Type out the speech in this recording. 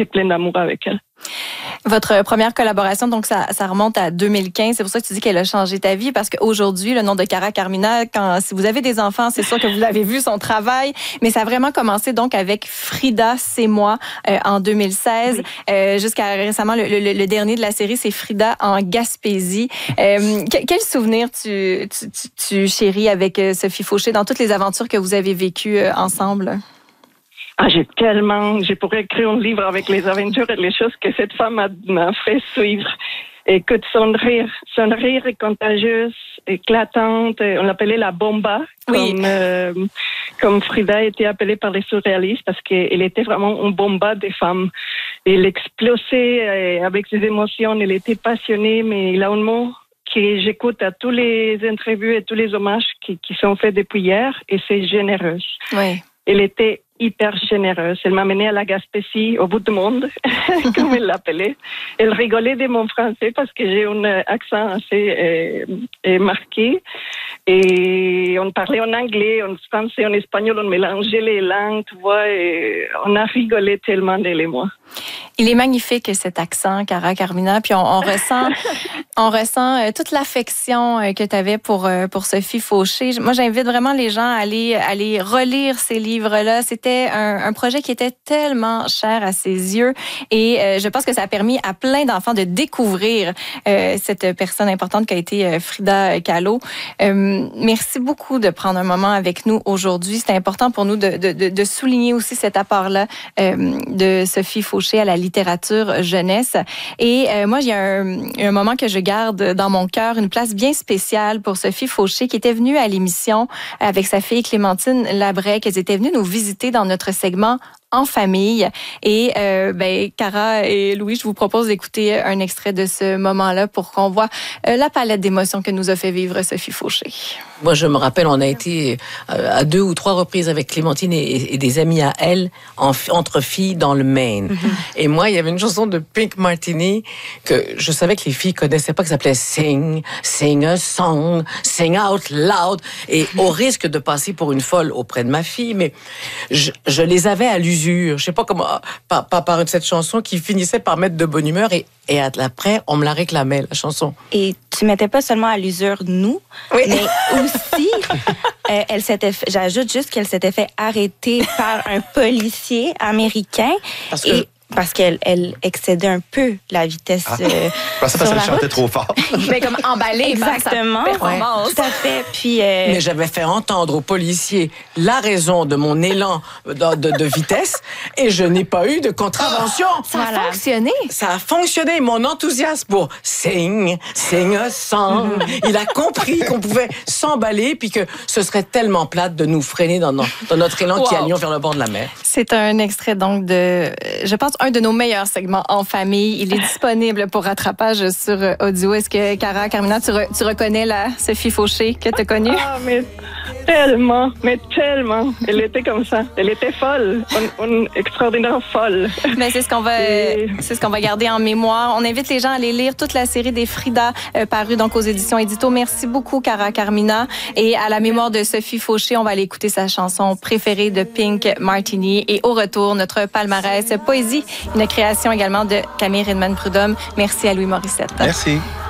et plein d'amour avec elle. Votre première collaboration, donc ça remonte à 2015. C'est pour ça que tu dis qu'elle a changé ta vie, parce qu'aujourd'hui, le nom de Cara Carmina, si vous avez des enfants, c'est sûr que vous avez vu son travail, mais ça a vraiment commencé donc avec Frida, c'est moi, en 2016. Oui. Jusqu'à récemment, le dernier de la série, c'est Frida en Gaspésie. Quel souvenir tu chéris avec Sophie Fauché dans toutes les aventures que vous avez vécues ensemble? Je pourrais écrire un livre avec les aventures et les choses que cette femme m'a fait suivre. Écoute, son rire est contagieuse, éclatante. On l'appelait la bomba, oui. Comme Frida était appelée par les surréalistes, parce qu'elle était vraiment une bomba des femmes. Elle explosait avec ses émotions, elle était passionnée, mais il a un mot que j'écoute à tous les interviews et tous les hommages qui sont faits depuis hier, et c'est généreuse. Oui. Elle était hyper généreuse. Elle m'a menée à la Gaspésie, au bout du monde, comme elle l'appelait. Elle rigolait de mon français parce que j'ai un accent assez marqué. Et on parlait en anglais, en français, en espagnol, on mélangeait les langues, tu vois, et on a rigolé tellement, elle et moi. Il est magnifique, cet accent, Cara Carmina, puis on ressent toute l'affection que tu avais pour Sophie Fauché. Moi, j'invite vraiment les gens à aller relire ces livres-là. C'était un projet qui était tellement cher à ses yeux, et je pense que ça a permis à plein d'enfants de découvrir cette personne importante qui a été Frida Kahlo. Merci beaucoup de prendre un moment avec nous aujourd'hui. C'est important pour nous de souligner aussi cet apport-là de Sophie Fauché à la littérature jeunesse. Et moi, il y a un moment que je garde dans mon cœur, une place bien spéciale pour Sophie Fauché, qui était venue à l'émission avec sa fille Clémentine Labrec. Elles étaient venues nous visiter dans notre segment En famille. Et Cara et Louis, je vous propose d'écouter un extrait de ce moment-là pour qu'on voit la palette d'émotions que nous a fait vivre Sophie Fauché. Moi, je me rappelle, on a été à 2 ou 3 reprises avec Clémentine et des amis à elle, entre filles dans le Maine. Mm-hmm. Et moi, il y avait une chanson de Pink Martini que je savais que les filles connaissaient pas, qui s'appelait Sing a Song, Sing Out Loud. Et au risque de passer pour une folle auprès de ma fille, mais je les avais à l'usure. Je sais pas comment, par cette chanson qui finissait par mettre de bonne humeur, et après, on me la réclamait, la chanson. Et tu mettais pas seulement à l'usure nous, oui. Mais aussi, j'ajoute juste qu'elle s'était fait arrêter par un policier américain. Parce qu'elle excédait un peu la vitesse sur parce qu'elle chantait trop fort. Mais comme emballée. Exactement. Performance. Tout à fait. Puis, mais j'avais fait entendre au policier la raison de mon élan de vitesse, et je n'ai pas eu de contravention. Ça a fonctionné. Ça a fonctionné. Mon enthousiasme pour sing a song. Il a compris qu'on pouvait s'emballer, puis que ce serait tellement plate de nous freiner dans notre élan qui allions vers le bord de la mer. C'est un extrait donc je pense, un de nos meilleurs segments En famille. Il est disponible pour rattrapage sur audio. Est-ce que, Cara Carmina, tu reconnais la Sophie Fauché que tu as connue? Ah, mais tellement. Elle était comme ça. Elle était folle. Une extraordinaire folle. Mais c'est ce qu'on va garder en mémoire. On invite les gens à aller lire toute la série des Frida parue donc aux éditions Édito. Merci beaucoup, Cara Carmina. Et à la mémoire de Sophie Fauché, on va aller écouter sa chanson préférée de Pink Martini. Et au retour, notre palmarès poésie, une création également de Camille Redman-Prudhomme. Merci à Louis Morissette. Merci.